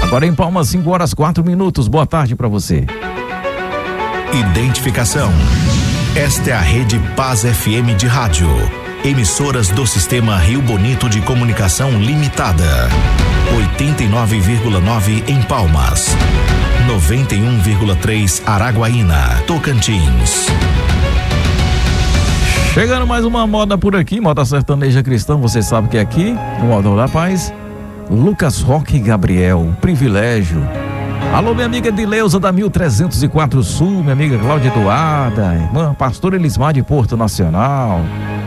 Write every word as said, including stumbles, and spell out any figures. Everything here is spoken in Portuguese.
Agora em Palmas, cinco horas quatro minutos. Boa tarde para você. Identificação. Esta é a Rede Paz F M de rádio. Emissoras do Sistema Rio Bonito de Comunicação Limitada. oitenta e nove vírgula nove em Palmas. noventa e um vírgula três Araguaína, Tocantins. Chegando mais uma moda por aqui, moda sertaneja cristã, você sabe que é aqui, no Modo da Paz, Lucas Roque Gabriel, Privilégio. Alô, minha amiga Dileuza da mil trezentos e quatro Sul, minha amiga Cláudia Eduarda, irmã Pastor Elismar de Porto Nacional,